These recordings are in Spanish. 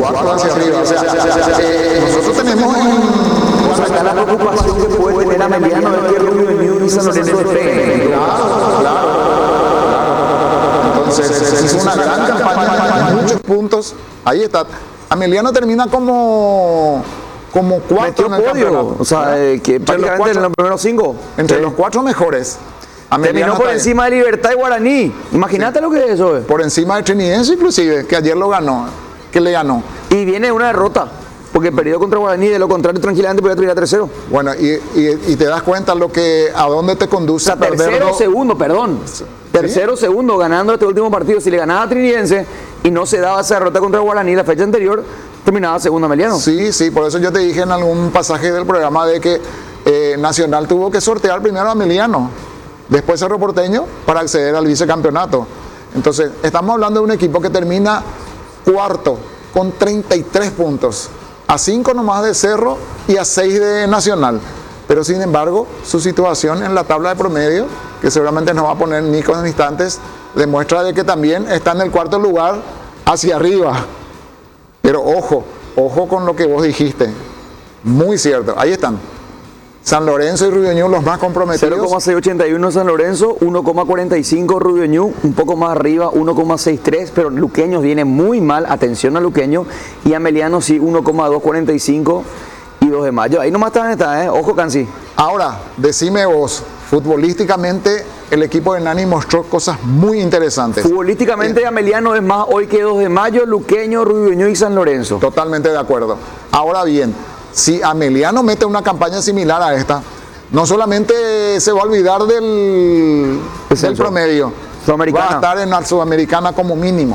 4 hacia arriba. O sea, nosotros tenemos O sea, acá la preocupación que puede tener Ameliano es que Rubio Ñu y San Lorenzo despeguen. Claro. Entonces, hizo una gran campaña, muchos puntos. Ahí está. Ameliano termina como cuarto en el campeonato. O sea, que prácticamente en los primeros 5. Entre los 4 mejores. Terminó por encima de Libertad y Guaraní. Imagínate lo que es eso. Por encima de Trinidense inclusive, que ayer lo ganó. Que le ganó. Y viene una derrota. Porque perdió contra Guaraní, de lo contrario tranquilamente podía tirar 3-0. Bueno, y te das cuenta a dónde te conduce. O sea, tercero segundo ganando este último partido. Si le ganaba a Trinidense y no se daba esa derrota contra Guaraní la fecha anterior, terminaba segundo Ameliano. Sí, por eso yo te dije en algún pasaje del programa de que Nacional tuvo que sortear primero a Ameliano, después Cerro Porteño, para acceder al vicecampeonato. Entonces, estamos hablando de un equipo que termina cuarto con 33 puntos, a 5 nomás de Cerro y a 6 de Nacional. Pero sin embargo, su situación en la tabla de promedio, que seguramente nos va a poner Nico en instantes, demuestra de que también está en el cuarto lugar hacia arriba. Pero ojo con lo que vos dijiste. Muy cierto, ahí están. San Lorenzo y Rubio Ñu los más comprometidos. 0,681 San Lorenzo, 1,45 Rubio Ñu, un poco más arriba, 1,63, pero Luqueños viene muy mal, atención a Luqueños, y Ameliano sí, 1,245 y 2 de mayo. Ahí nomás está, ojo Cansi. Ahora, decime vos, futbolísticamente el equipo de Nani mostró cosas muy interesantes. Futbolísticamente Ameliano es más hoy que 2 de mayo, Luqueños, Rubio Ñu y San Lorenzo. Totalmente de acuerdo. Ahora bien, si Ameliano mete una campaña similar a esta, no solamente se va a olvidar del promedio, va a estar en la Sudamericana como mínimo.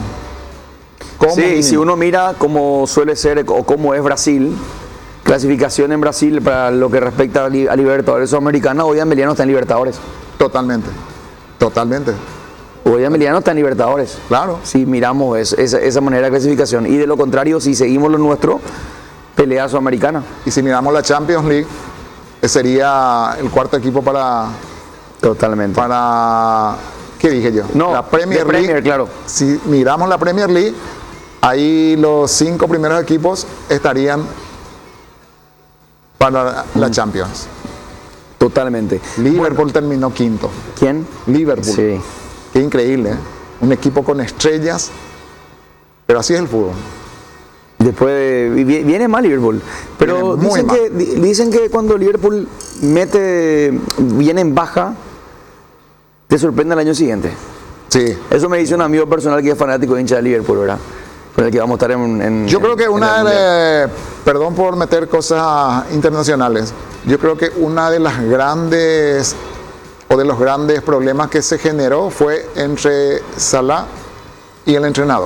Si uno mira cómo suele ser o cómo es Brasil, clasificación en Brasil para lo que respecta a Libertadores Sudamericana, hoy Ameliano está en Libertadores. Totalmente. Hoy Ameliano está en Libertadores. Claro. Si miramos esa manera de clasificación. Y de lo contrario, si seguimos lo nuestro, pelea Sudamericana. Y si miramos la Champions League, sería el cuarto equipo para... Totalmente. Para... ¿Qué dije yo? No, la Premier League. Claro. Si miramos la Premier League, ahí los 5 primeros equipos estarían para la Champions. Totalmente. Liverpool terminó quinto. ¿Quién? Liverpool. Sí. Qué increíble, ¿eh? Un equipo con estrellas, pero así es el fútbol. Después viene mal Liverpool, pero dicen que cuando Liverpool viene en baja, te sorprende el año siguiente. Sí. Eso me dice un amigo personal que es fanático de hincha de Liverpool, ¿verdad? Con el que vamos a estar en yo creo que perdón por meter cosas internacionales, yo creo que una de las grandes o de los grandes problemas que se generó fue entre Salah y el entrenador.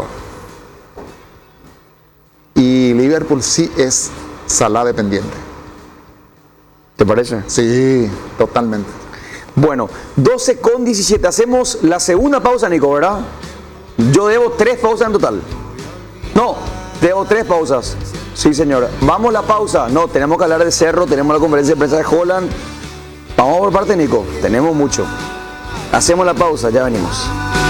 Y Liverpool sí es Salah dependiente. ¿Te parece? Sí, totalmente. Bueno, 12:17. Hacemos la segunda pausa, Nico, ¿verdad? Yo debo 3 pausas en total. No, debo 3 pausas. Sí, señora. Vamos a la pausa. No, tenemos que hablar de Cerro, tenemos la conferencia de prensa de Holland. Vamos por parte, Nico. Tenemos mucho. Hacemos la pausa, ya venimos.